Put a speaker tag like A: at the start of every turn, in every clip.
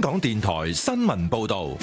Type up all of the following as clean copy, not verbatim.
A: 港電台新聞報道。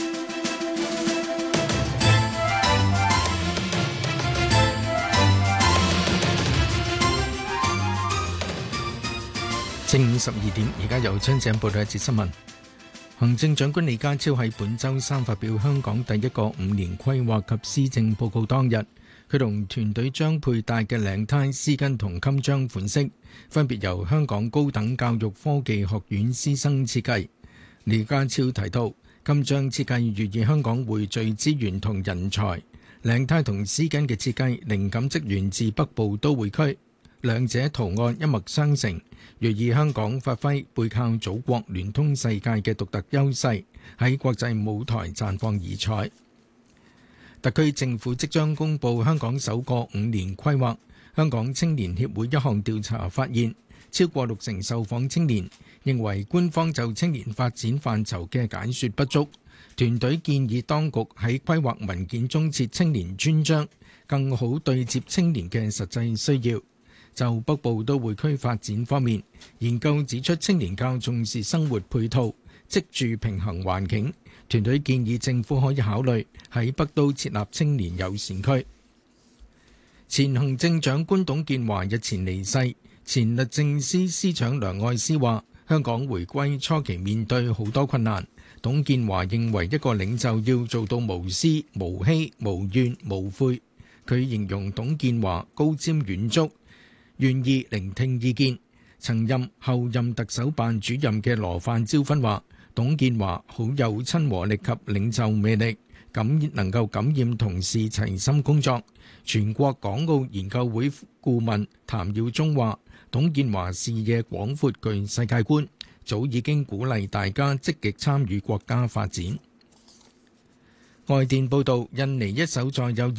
B: 正午12點，而家由張井報道一節新聞。行政長官李家超喺本周三發表香港第一個5年規劃及施政報告當日，佢同團隊將佩戴嘅領呔、絲巾同襟章款式，分別由香港高等教育科技學院師生設計。李家超提到，襟章設計寓意香港匯聚資源同人才，領呔同絲巾嘅設計靈感則源自北部都會區，兩者圖案一脈相承，寓意香港發揮背靠祖國聯通世界嘅獨特優勢，喺國際舞台綻放異彩。特區政府即將公布香港首個5年規劃。香港青年協會一項調查發現，超過60%受訪青年認為官方就青年發展範疇嘅解說不足。團隊建議當局喺規劃文件中設青年專章，更好對接青年嘅實際需要。就北部都會區發展方面，研究指出青年較重視生活配套、職住平衡環境。團隊建議政府可以考慮喺北都設立青年友善區。前行政長官董建華日前離世，前律政司司長梁愛詩話：香港回歸初期面對好多困難，董建華認為一個領袖要做到無私、無欺、無怨、無悔。佢形容董建華高瞻遠矚，願意聆聽意見。曾任後任特首辦主任嘅羅范椒芬話：董建華好有親和力及領袖魅力，能夠感染同事齊心工作。全國港澳研究會顧問譚耀宗話：董建華視野廣闊，具世界觀，早已經鼓勵大家積極參與國家發展。外電報道，印尼一艘載有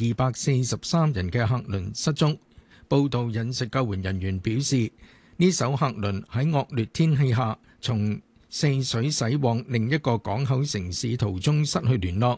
B: 243人嘅客輪失蹤。報道引述救援人員表示，呢艘客輪喺惡劣天氣下從四水駛往另一個港口城市途中失去聯絡，